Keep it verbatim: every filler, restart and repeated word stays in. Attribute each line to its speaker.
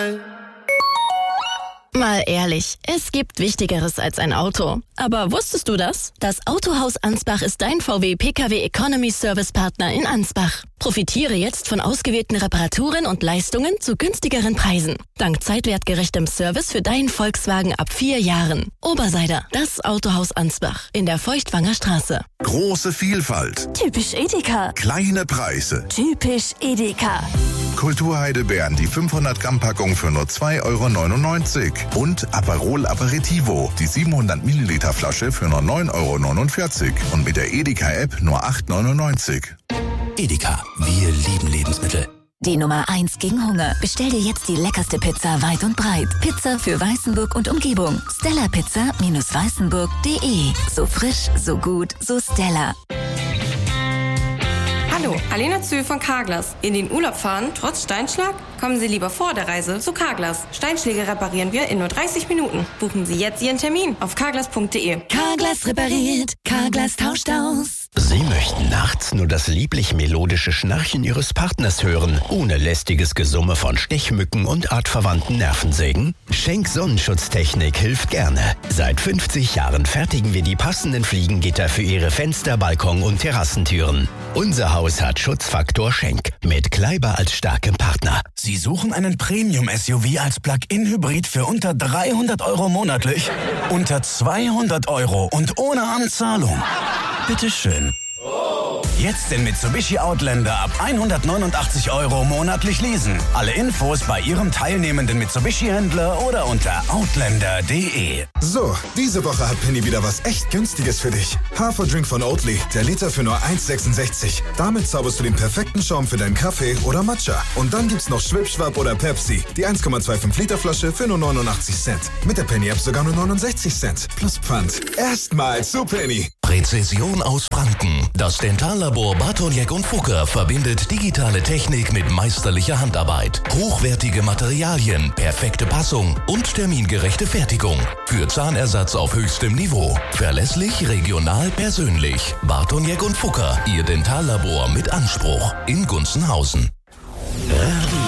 Speaker 1: Mal ehrlich, es gibt Wichtigeres als ein Auto. Aber wusstest du das? Das Autohaus Ansbach ist dein V W P K W Economy Service Partner in Ansbach. Profitiere jetzt von ausgewählten Reparaturen und Leistungen zu günstigeren Preisen. Dank zeitwertgerechtem Service für deinen Volkswagen ab vier Jahren. Oberseider, das Autohaus Ansbach in der Feuchtwanger Straße.
Speaker 2: Große Vielfalt.
Speaker 3: Typisch Edeka.
Speaker 2: Kleine Preise.
Speaker 3: Typisch Edeka.
Speaker 2: Kulturheidelbeeren, die fünfhundert Gramm Packung für nur zwei Euro neunundneunzig. Und Aperol Aperitivo, die siebenhundert Milliliter Flasche für nur neun Euro neunundvierzig. Und mit der Edeka-App nur acht Euro neunundneunzig.
Speaker 4: Edeka, wir lieben Lebensmittel.
Speaker 3: Die Nummer eins gegen Hunger. Bestell dir jetzt die leckerste Pizza weit und breit. Pizza für Weißenburg und Umgebung. Stella Pizza Weißenburg punkt de. So frisch, so gut, so Stella.
Speaker 5: Hallo, Alena Zühl von Carglass. In den Urlaub fahren, trotz Steinschlag? Kommen Sie lieber vor der Reise zu Carglass. Steinschläge reparieren wir in nur dreißig Minuten. Buchen Sie jetzt Ihren Termin auf carglass punkt de.
Speaker 3: Carglass repariert, Carglass tauscht aus.
Speaker 4: Sie möchten nachts nur das lieblich-melodische Schnarchen Ihres Partners hören, ohne lästiges Gesumme von Stechmücken und artverwandten Nervensägen? Schenk Sonnenschutztechnik hilft gerne. Seit fünfzig Jahren fertigen wir die passenden Fliegengitter für Ihre Fenster, Balkon und Terrassentüren. Unser Haus hat Schutzfaktor Schenk mit Kleiber als starkem Partner.
Speaker 6: Sie suchen einen Premium-S U V als Plug-in-Hybrid für unter dreihundert Euro monatlich? Unter zweihundert Euro und ohne Anzahlung? Bitteschön. Jetzt den Mitsubishi Outlander ab hundertneunundachtzig Euro monatlich leasen. Alle Infos bei Ihrem teilnehmenden Mitsubishi-Händler oder unter outlander punkt de.
Speaker 7: So, diese Woche hat Penny wieder was echt Günstiges für dich. Haferdrink von Oatly, der Liter für nur eins sechsundsechzig. Damit zauberst du den perfekten Schaum für deinen Kaffee oder Matcha. Und dann gibt's noch Schwipschwap oder Pepsi, die eins Komma fünfundzwanzig Liter Flasche für nur neunundachtzig Cent. Mit der Penny-App sogar nur neunundsechzig Cent. Plus Pfand. Erstmal zu Penny.
Speaker 4: Präzision aus Franken. Das Dentallabor Bartoniek und Fucker verbindet digitale Technik mit meisterlicher Handarbeit. Hochwertige Materialien, perfekte Passung und termingerechte Fertigung. Für Zahnersatz auf höchstem Niveau. Verlässlich, regional, persönlich. Bartoniek und Fucker, Ihr Dentallabor mit Anspruch in Gunzenhausen.